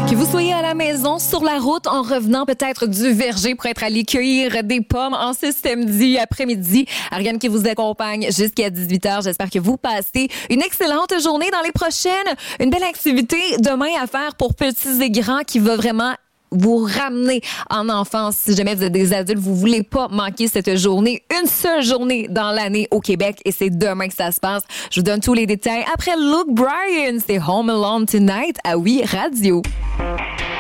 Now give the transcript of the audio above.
Que vous soyez à la maison, sur la route, en revenant peut-être du verger pour être allé cueillir des pommes en ce samedi après-midi. Ariane qui vous accompagne jusqu'à 18h. J'espère que vous passez une excellente journée dans les prochaines. Une belle activité demain à faire pour petits et grands qui va vraiment vous ramener en enfance. Si jamais vous êtes des adultes, vous voulez pas manquer cette journée. Une seule journée dans l'année au Québec et c'est demain que ça se passe. Je vous donne tous les détails après Luke Bryan. C'est Home Alone Tonight à Oui Radio.